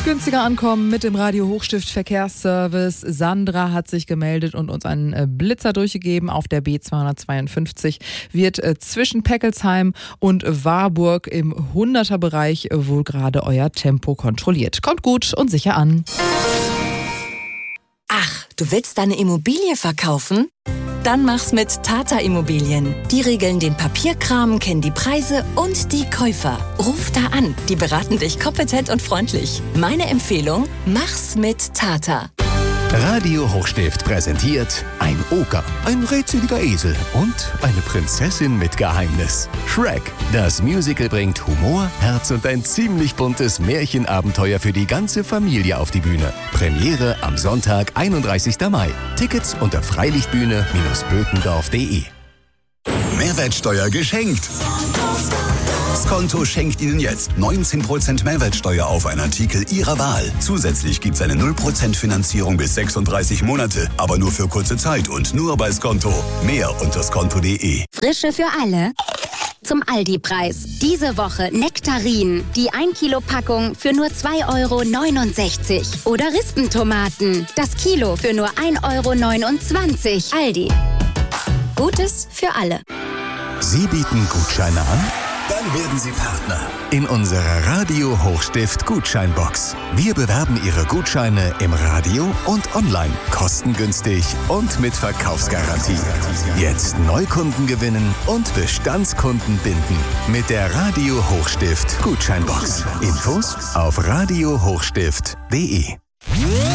günstiger ankommen mit dem Radio Hochstift Verkehrsservice. Sandra hat sich gemeldet und uns einen Blitzer durchgegeben. Auf der B252 wird zwischen Peckelsheim und Warburg im 100er-Bereich wohl gerade euer Tempo kontrolliert. Kommt gut und sicher an. Ach, du willst deine Immobilie verkaufen? Dann mach's mit Tata Immobilien. Die regeln den Papierkram, kennen die Preise und die Käufer. Ruf da an, die beraten dich kompetent und freundlich. Meine Empfehlung, mach's mit Tata. Radio Hochstift präsentiert ein Oger, ein rätseliger Esel und eine Prinzessin mit Geheimnis. Shrek. Das Musical bringt Humor, Herz und ein ziemlich buntes Märchenabenteuer für die ganze Familie auf die Bühne. Premiere am Sonntag, 31. Mai. Tickets unter freilichtbühne-bökendorf.de. Mehrwertsteuer geschenkt. Skonto schenkt Ihnen jetzt 19% Mehrwertsteuer auf einen Artikel Ihrer Wahl. Zusätzlich gibt es eine 0% Finanzierung bis 36 Monate, aber nur für kurze Zeit und nur bei Skonto. Mehr unter skonto.de. Frische für alle. Zum Aldi-Preis. Diese Woche Nektarinen. Die 1 Kilo Packung für nur 2,69 €. Oder Rispentomaten. Das Kilo für nur 1,29 €. Aldi. Gutes für alle. Sie bieten Gutscheine an? Dann werden Sie Partner in unserer Radio Hochstift Gutscheinbox. Wir bewerben Ihre Gutscheine im Radio und online, kostengünstig und mit Verkaufsgarantie. Jetzt Neukunden gewinnen und Bestandskunden binden mit der Radio Hochstift Gutscheinbox. Infos auf radiohochstift.de.